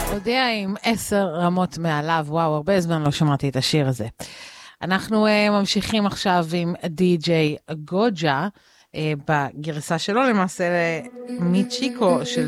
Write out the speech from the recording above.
הודיע עם 10 רמות מעליו, וואו, הרבה זמן לא שמעתי את השיר הזה. אנחנו ממשיכים עכשיו עם די.ג'יי גוג'ה, בגרסה שלו למעשה מיצ'יקו של